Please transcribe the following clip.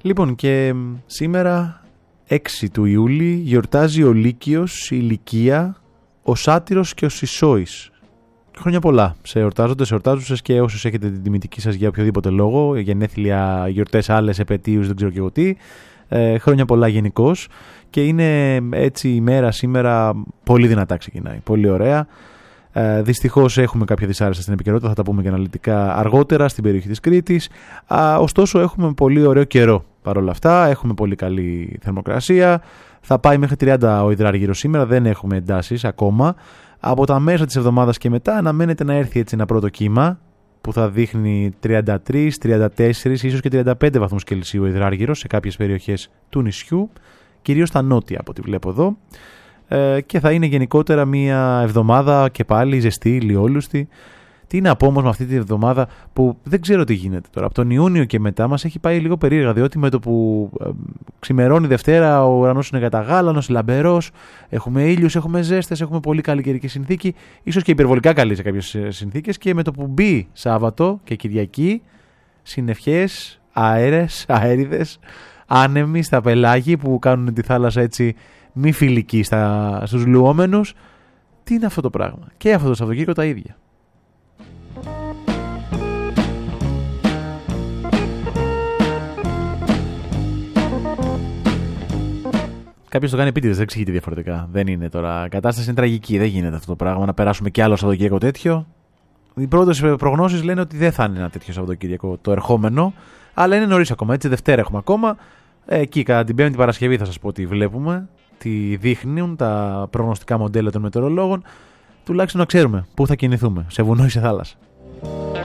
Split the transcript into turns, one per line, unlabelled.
Λοιπόν, και σήμερα 6 του Ιούλη γιορτάζει ο Λύκειος, η Λυκία, ο Σάτυρος και ο Σισόης. Χρόνια πολλά σε εορτάζοντες, εορτάζουσες και όσους έχετε την τιμητική σας για οποιοδήποτε λόγο, γενέθλια, γιορτές άλλες, επετείους, δεν ξέρω και εγώ τι. Χρόνια πολλά γενικώς. Και είναι έτσι η μέρα σήμερα πολύ δυνατά ξεκινάει, πολύ ωραία. Δυστυχώς έχουμε κάποια δυσάρεστα στην επικαιρότητα, θα τα πούμε και αναλυτικά αργότερα στην περιοχή της Κρήτης. Ωστόσο έχουμε πολύ ωραίο καιρό παρόλα αυτά, έχουμε πολύ καλή θερμοκρασία. Θα πάει μέχρι 30 ο υδράργυρος σήμερα, δεν έχουμε εντάσεις ακόμα. Από τα μέσα της εβδομάδας και μετά αναμένεται να έρθει έτσι ένα πρώτο κύμα που θα δείχνει 33, 34, ίσως και 35 βαθμούς Κελσίου ο υδράργυρος σε κάποιες περιοχές του νησιού, κυρίως στα νότια από ό,τι βλέπω εδώ. Και θα είναι γενικότερα μια εβδομάδα και πάλι ζεστή, ηλιόλουστη. Τι να πω όμως με αυτή τη εβδομάδα που δεν ξέρω τι γίνεται τώρα. Από τον Ιούνιο και μετά μας έχει πάει λίγο περίεργα, διότι με το που ξημερώνει Δευτέρα ο ουρανός είναι καταγάλανος, λαμπερός, έχουμε ήλιους, έχουμε ζέστες, έχουμε πολύ καλή καιρική συνθήκη, ίσως και υπερβολικά καλή σε κάποιες συνθήκες, και με το που μπει Σάββατο και Κυριακή, συννεφιές, αέριδες, άνεμοι στα πελάγη που κάνουν τη θάλασσα έτσι μη φιλική στους λουόμενους. Τι είναι αυτό το πράγμα? Και αυτό το Σαββατοκύριακο τα ίδια. Κάποιος το κάνει επίτηδες, δεν εξηγείται διαφορετικά. Δεν είναι τώρα. Η κατάσταση είναι τραγική. Δεν γίνεται αυτό το πράγμα. Να περάσουμε κι άλλο Σαββατοκύριακο τέτοιο. Οι πρώτες προγνώσεις λένε ότι δεν θα είναι ένα τέτοιο Σαββατοκύριακο το ερχόμενο. Αλλά είναι νωρίς ακόμα. Έτσι, Δευτέρα έχουμε ακόμα. Εκεί κατά την Πέμπτη Παρασκευή θα σας πω τι βλέπουμε. Τι δείχνουν τα προγνωστικά μοντέλα των μετεωρολόγων. Τουλάχιστον να ξέρουμε πού θα κινηθούμε. Σε βουνό ή σε θάλασσα.